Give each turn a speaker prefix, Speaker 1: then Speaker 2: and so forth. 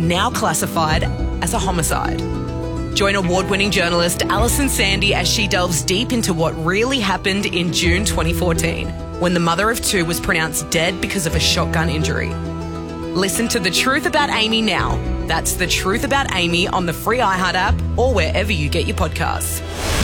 Speaker 1: now classified as a homicide. Join award-winning journalist Alison Sandy as she delves deep into what really happened in June 2014, when the mother of two was pronounced dead because of a shotgun injury. Listen to The Truth About Amy now. That's The Truth About Amy on the free iHeart app or wherever you get your podcasts.